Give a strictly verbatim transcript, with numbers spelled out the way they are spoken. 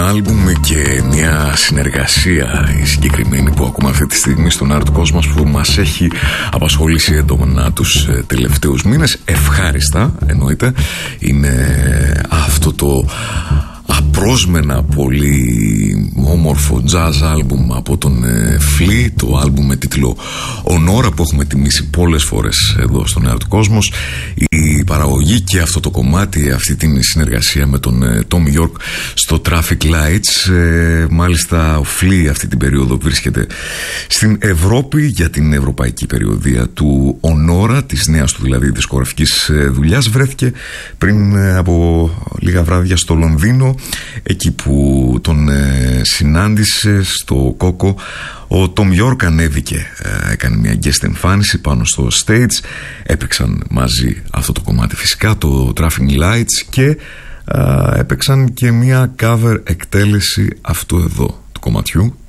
Ένα άλμπουμ και μια συνεργασία, η συγκεκριμένη που ακούμε αυτή τη στιγμή στον Art Cosmos, που μας έχει απασχολήσει έντονα τους τελευταίους μήνες. Ευχάριστα εννοείται. Είναι αυτό το απρόσμενα πολύ όμορφο jazz άλμπουμ από τον Flea, το άλμπουμ με τίτλο Ονόρα, που έχουμε τιμήσει πολλές φορές εδώ στον Art Cosmos. Η παραγωγή και αυτό το κομμάτι, αυτή την συνεργασία με τον Tom York στο Traffic Lights. ε, μάλιστα ο Flea αυτή την περίοδο βρίσκεται στην Ευρώπη για την ευρωπαϊκή περιοδία του Ονόρα, της νέας του δηλαδή δισκογραφικής δουλειάς. Βρέθηκε πριν από λίγα βράδια στο Λονδίνο, εκεί που τον ε, συνάντησε στο Κόκο. Ο Tom York ανέβηκε, ε, έκανε μια guest εμφάνιση πάνω στο stage. Έπαιξαν μαζί αυτό το κομμάτι, φυσικά το Traffic Lights, και ε, έπαιξαν και μια cover εκτέλεση αυτού εδώ του κομματιού,